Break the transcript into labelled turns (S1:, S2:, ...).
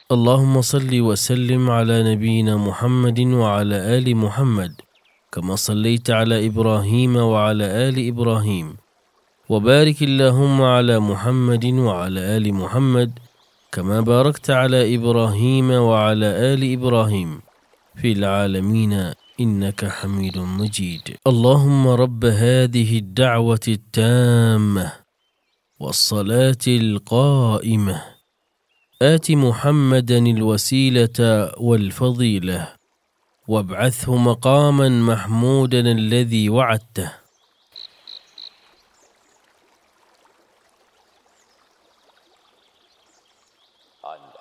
S1: اللهم صل وسلم على نبينا محمد وعلى آل محمد كما صليت على إبراهيم وعلى آل إبراهيم، وبارك اللهم على محمد وعلى آل محمد كما باركت على إبراهيم وعلى آل إبراهيم في العالمين إنك حميد مجيد. اللهم رب هذه الدعوة التامة والصلاة القائمة آت محمدا الوسيلة والفضيلة وابعثه مقاما محمودا الذي وعدته.